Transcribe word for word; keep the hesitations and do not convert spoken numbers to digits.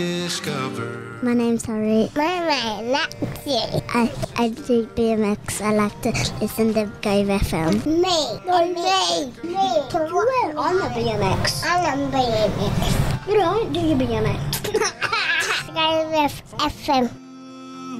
Discover. My name's Harry. My name's Lexi. I, I do B M X. I like to listen to Go F M. Me. No, me. Me. You I'm a B M X. I'm a B M X. You don't do your B M X. Go F M.